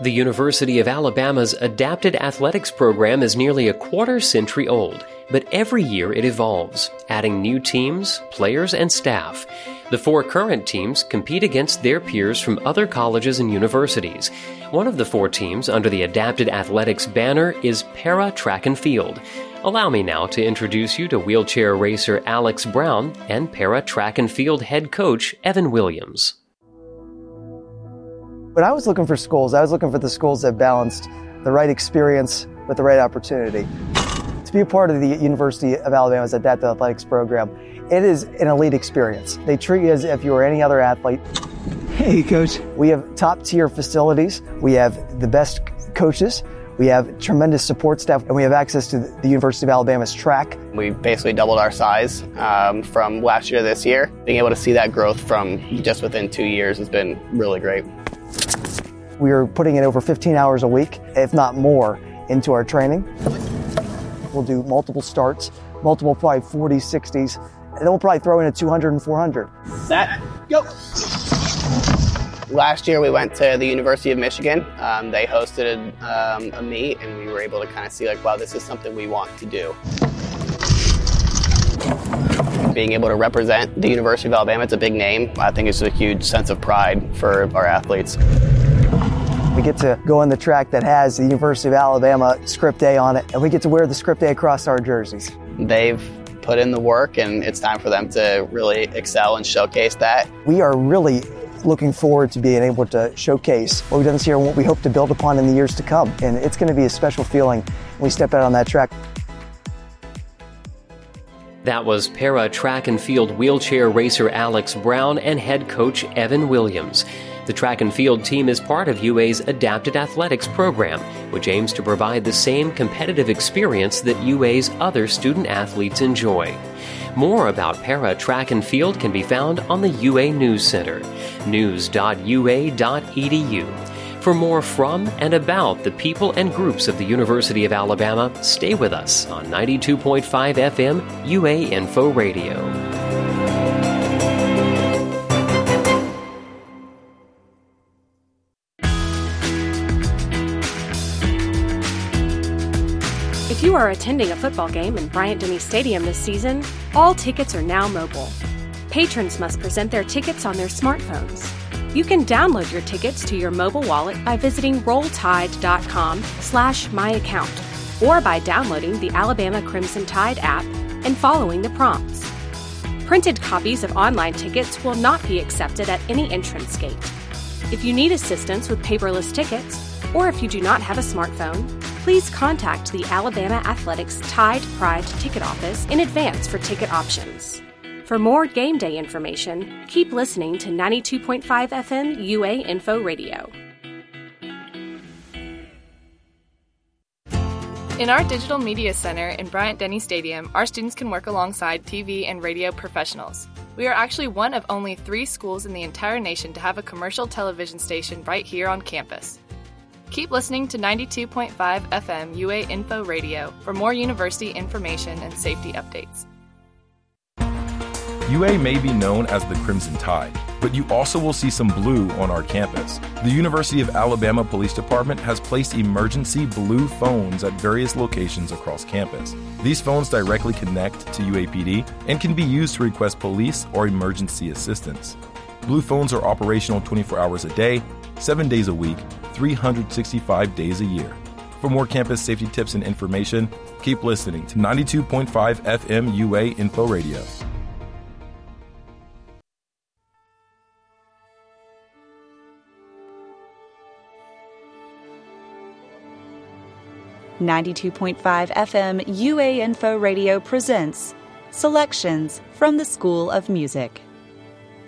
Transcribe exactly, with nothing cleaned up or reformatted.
The University of Alabama's adapted athletics program is nearly a quarter century old, but every year it evolves, adding new teams, players, and staff. The four current teams compete against their peers from other colleges and universities. One of the four teams under the adapted athletics banner is Para Track and Field. Allow me now to introduce you to wheelchair racer Alex Brown and Para Track and Field head coach Evan Williams. When I was looking for schools, I was looking for the schools that balanced the right experience with the right opportunity. To be a part of the University of Alabama's Adaptive Athletics program, it is an elite experience. They treat you as if you were any other athlete. Hey, Coach. We have top-tier facilities. We have the best coaches. We have tremendous support staff, and we have access to the University of Alabama's track. We basically doubled our size um, from last year to this year. Being able to see that growth from just within two years has been really great. We are putting in over fifteen hours a week, if not more, into our training. We'll do multiple starts, multiple probably forties, sixties, and then we'll probably throw in a two hundred and four hundred. Set, go! Last year we went to the University of Michigan. Um, they hosted um, a meet, and we were able to kind of see like, wow, this is something we want to do. Being able to represent the University of Alabama, it's a big name. I think it's a huge sense of pride for our athletes. We get to go on the track that has the University of Alabama Script A on it, and we get to wear the Script A across our jerseys. They've put in the work, and it's time for them to really excel and showcase that. We are really looking forward to being able to showcase what we've done this year and what we hope to build upon in the years to come. And it's going to be a special feeling when we step out on that track. That was Para Track and Field wheelchair racer Alex Brown and head coach Evan Williams. The track and field team is part of U A's Adapted Athletics program, which aims to provide the same competitive experience that U A's other student athletes enjoy. More about Para Track and Field can be found on the U A News Center, news dot u a dot e d u. For more from and about the people and groups of the University of Alabama, stay with us on ninety-two point five F M U A Info Radio. If you are attending a football game in Bryant-Denny Stadium this season, all tickets are now mobile. Patrons must present their tickets on their smartphones. You can download your tickets to your mobile wallet by visiting rolltide.com slash myaccount or by downloading the Alabama Crimson Tide app and following the prompts. Printed copies of online tickets will not be accepted at any entrance gate. If you need assistance with paperless tickets, or if you do not have a smartphone, please contact the Alabama Athletics Tide Pride Ticket Office in advance for ticket options. For more game day information, keep listening to ninety-two point five F M U A Info Radio. In our Digital Media Center in Bryant-Denny Stadium, our students can work alongside T V and radio professionals. We are actually one of only three schools in the entire nation to have a commercial television station right here on campus. Keep listening to ninety-two point five F M U A Info Radio for more university information and safety updates. U A may be known as the Crimson Tide, but you also will see some blue on our campus. The University of Alabama Police Department has placed emergency blue phones at various locations across campus. These phones directly connect to U A P D and can be used to request police or emergency assistance. Blue phones are operational twenty-four hours a day, seven days a week, three hundred sixty-five days a year. For more campus safety tips and information, keep listening to ninety-two point five F M U A Info Radio. ninety-two point five F M U A Info Radio presents Selections from the School of Music.